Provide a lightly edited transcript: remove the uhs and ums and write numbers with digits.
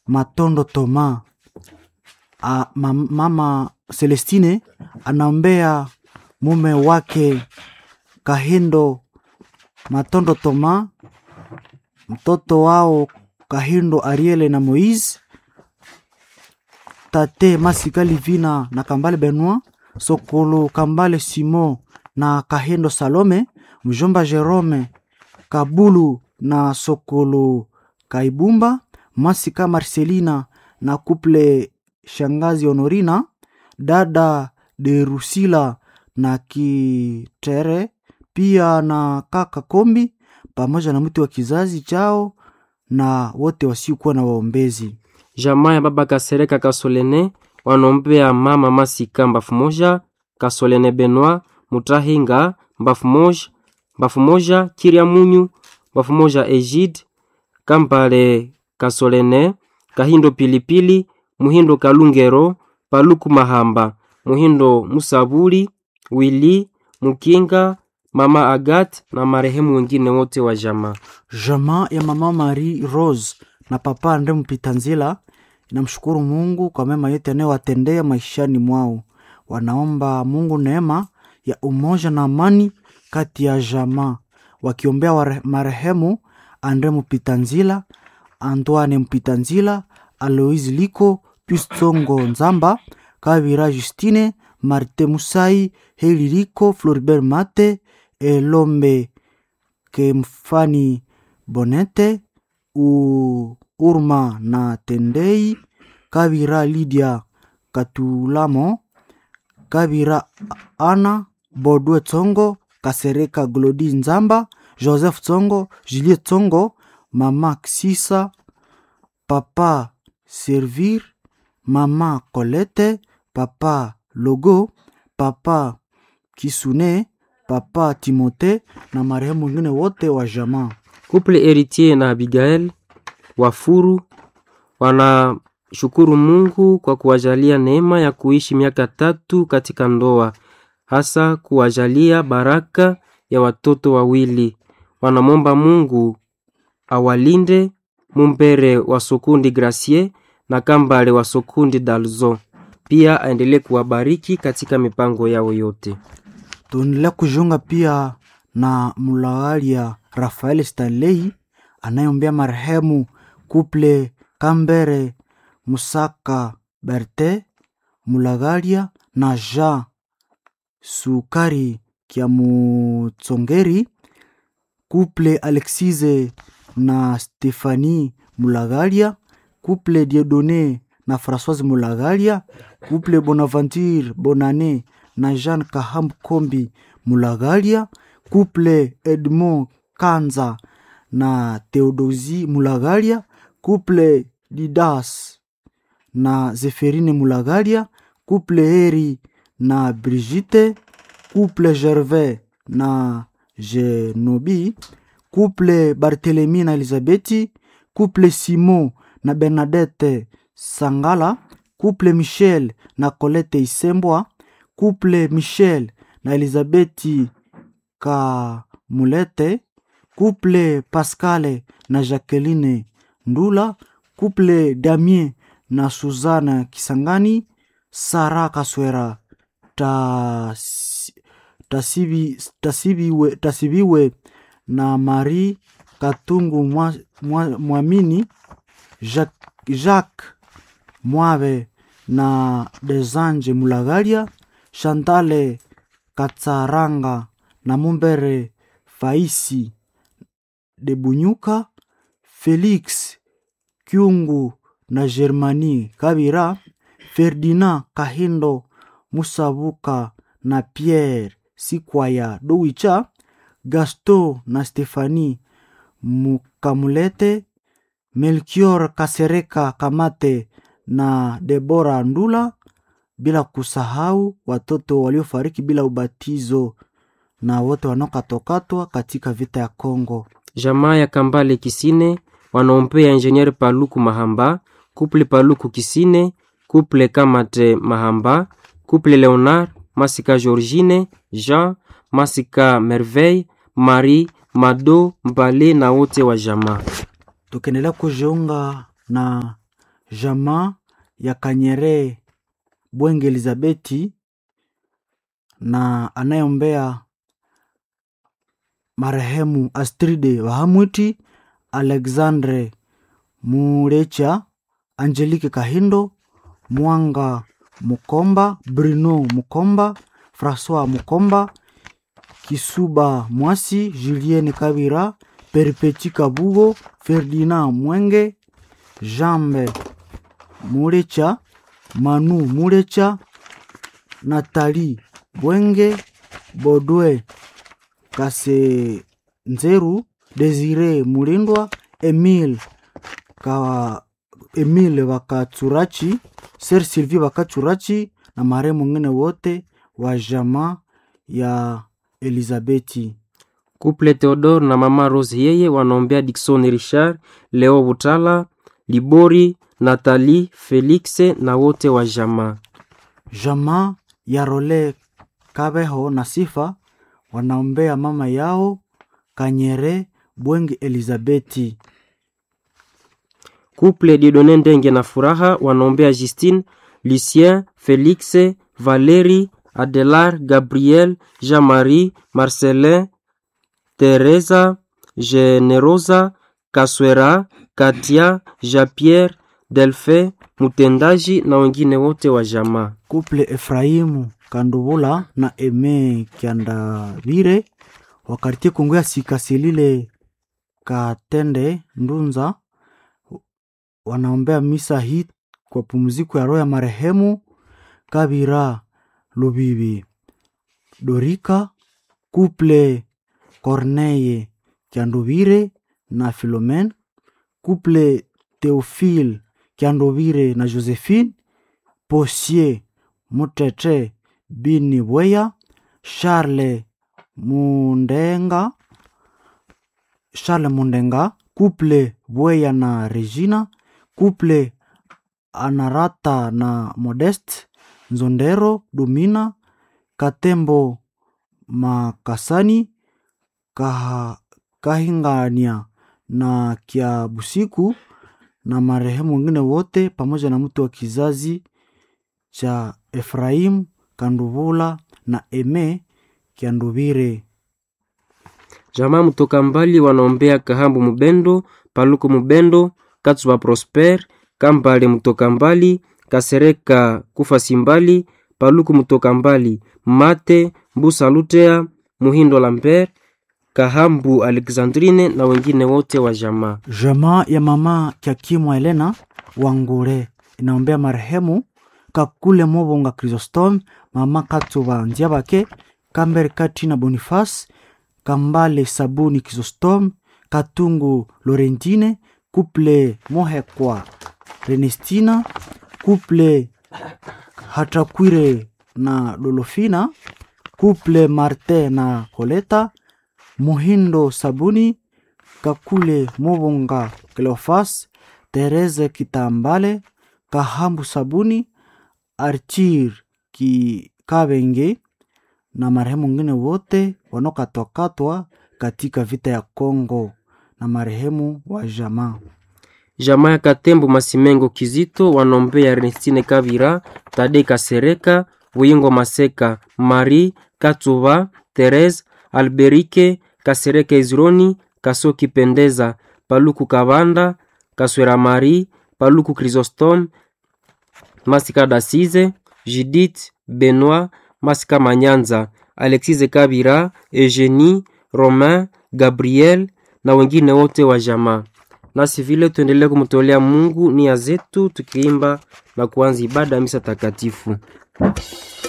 Matondo Toma. Mama Celestine anaombea mume wake Kahindo Matondo Toma, mtoto wao Kahindo Ariele na Moise, tate Masika Livina na Kambale Benoit, Sokolo Kambale Simon na Kahindo Salome, mjomba Jerome Kabulu na Sokolo Kaibumba, Masika Marcelina na kuple shangazi Honorina, dada de Rusila na Kitere, pia na kaka Kombi pamoja na mtu wa kizazi chao na wote wasiokuwa na waombezi. Jamaa ya baba Kasereka Kasolene wanombea mama Masika mbafu moja, Kasolene Benoit Mutahinga mbafu moja, Kiria Munyu mbafu moja, Egid Kampale Kasolene, Kahindo Pilipili, Muhindo Kalungero, Paluku Mahamba, Muhindo Musabuli, Willy Mukinga, mama Agat na marehemu wengine wote wa jamaa. Jamaa ya mama Marie Rose na papa Andre Mpitanzila inamshukuru Mungu kwa mema yote anayowatendea maishani mwao. Wanaomba Mungu neema ya umoja na amani kati ya jamaa, wakiombea marehemu Andre Mpitanzila, Antoine Mpitanzila, Aloise Liko, Pistongo Nzamba, Kavira Justine, Marte Musai, Heli Liko, Floribert Mate, Elombe Kemfani Bonete, Urma na Tendei, Kavira Lydia Katulamo, Kavira Ana, Bodwe Tsongo, Kasereka Glodi Nzamba, Joseph Tsongo, Juliet Tsongo, mama Ksisa, papa Servir, mama Colette, papa Logo, papa Kisune, papa Timote na marehemu wengine wote wa jamaa. Couple Héritier na Abigail Wafuru wanashukuru Mungu kwa kuwajalia neema ya kuishi miaka 3 katika ndoa, hasa kuwajalia baraka ya watoto wawili. Wanamomba Mungu awalinde Mumbere wa Sokundi Gracier na Kambale wa Sokundi Dalzo. Pia aendelee kuwabariki katika mipango yao yote. Tuendelea kujiunga pia na Mulagalia Rafael Stanley anayeombea marehemu kuple Kambere Musaka Berte Mulagalia na Jean Sukari Kiamutsongeri, kuple Alexise na Stephanie Mulagalia, kuple Dieudonné na Françoise Mulagalia, kuple Bonaventure Bonane na Jean Kaham Kombi Mulagalia, kuple Edmond Kanza na Theodosie Mulagalia, kuple Didas na Zeferine Mulagalia, kuple Heri na Brigitte, kuple Gervais na Genobi, kuple Barthélemy na Elisabeti, kuple Simon na Bernadette Sangala, kuple Michel na Colette Isembwa, kuple Michel na Elisabeti Kamulete, kuple Pascale na Jacqueline Ndula, kuple Damien na Suzana Kisangani, Sara Kaswera Tasibiwe na Marie Katungu Mwamini, Jacques Mwabe na Desange Mulagalia, Chantale Katsaranga na Mumbere Faisi de Bunyuka, Felix Kyungu na Germani Kabira, Ferdinand Kahindo Musabuka na Pierre Sikwaya Dowicha, Gaston na Stephanie Mukamulete, Melchior Kasereka Kamate na Deborah Ndula, bila kusahau watoto waliofariki bila ubatizo na wote wanaokatokatwa katika vita ya Kongo. Jamaa ya Kambale Kisine wanaombea Engineer Paluku Mahamba, couple Paluku Kisine, couple Kamate Mahamba, couple Leonard Masika Georgine, Jean Masika Merveille, Marie Mado Mbale na wote wa jamaa. Tukiendelea kujiunga na jamaa ya Kanyere Bwenge Elizabeti na anayeombea marehemu Astride Wahamwiti, Alexandre Murecha, Angelique Kahindo, Mwanga Mukomba, Bruno Mukomba, François Mukomba, Kisuba Mwasi, Julien Kabira, Perpeti Kabugo, Ferdinand Mwenge, Jambe Murecha, Manu Murecha, Nathalie Bwenge, Bodwe Kasenzeru, Desire Mulindwa, Emile Wakachurachi, Ser Sylvie Wakachurachi na marehemu wengine wote wa jamaa ya Elizabeti. Couple Theodore na mama Rose yeye wanaombea Dickson Richard, Leo Butala, Libori, Nathalie, Felix na wote wa jamaa. Jamaa ya Role Kabeho na Sifa wanaombea mama yao Kanyere Bwenge Elizabeti. Couple Dieudonne Ndenge na Furaha wanaombea Justine, Lucien, Felix, Valérie, Adelar, Gabriel, Jean-Marie, Marcelin, Teresa, Generosa, Kaswera, Katia, Jean-Pierre, Delphin, Mutendaji na wengine wote wa jamaa. Couple Efraimu Kandubula na Eme Kiandavire wa quartier Kongo ya Sikasilile Katende Ndunza wanaombea misa hii kwa pumziko ya roho ya marehemu Kabira Lubibi Dorika. Couple Corneille Kiandovire na Philomene, Couple Théophile Kiandovire na Josephine, Posier Mutete Bini Bweya, Charles Mundenga, Couple Bweya na Regina, Couple Anarata na Modeste Nzondero Dumina, Katembo Makasani, Kahingania na Kia Busiku na marehemu wengine wote pamoja na mtu wa kizazi cha Efraim Kanduvula na Eme Kianduvire. Jamaa Mutoka Mbali wanaombea Kahambu Mubendo, Paluku Mubendo, Katsuba Prosper, Kambale Mutoka Mbali, Kasereka Kufa Simbali, Paluku Mutoka Mbali, Mate Mbusa Lutea, Muhindo Lambert, Kahambu Alexandrine na wengine wote wa jamaa. Jamaa ya mama Kiakimwa Elena Wangure inaombea marehemu Kakule Mobonga Chrysostome, mama Katsuba Nziabake, Kambere Katina Boniface, Kambale Sabuni Chrysostome, Katungu Laurentine, Couple Mohekwa Renestina, Couple Hatakwire na Dolofina, Couple Martin na Koleta, Muhindo Sabuni, Kakule Mobonga Cleofas, Tereze Kitambale, Kahambu Sabuni, Archir Kabenge na marehemu wengine wote wanokatwakatwa katika vita ya Kongo na marehemu wa jamaa. Jamaa ya Katembo Masimengo Kizito wanaombea Ernestine Kavira, Tade Kasereka, Buyingo Maseka, Marie Katsuba, Therese Alberike, Kasereka Izroni, Kasoki Pendeza, Paluku Kabanda, Kaswera Marie, Paluku Chrysostome, Masika Dasize, Judith Benoit, Masika Manyanza, Alexise Kabira, Eugenie, Romain, Gabriel na wengine wote wa jamaa. Nasi vile tuendelee kumtolea Mungu nia zetu tukiimba na kuanza ibada ya misa takatifu.